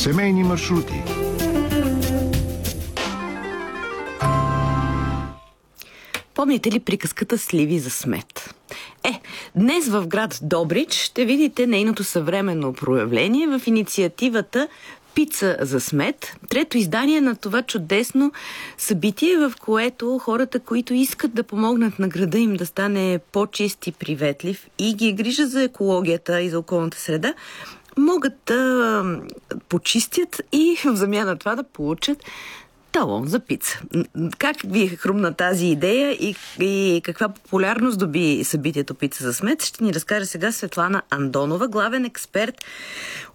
Семейни маршрути. Помните ли приказката Сливи за смет? Днес в град Добрич ще видите нейното съвременно проявление в инициативата Пица за смет, трето издание на това чудесно събитие, в което хората, които искат да помогнат на града им да стане по-чист и приветлив и ги грижа за екологията и за околната среда, могат да почистят и в замяна на това да получат талон за пица. Как ви е хрумна тази идея и каква популярност доби събитието Пица за смет, ще ни разкаже сега Светлана Андонова, главен експерт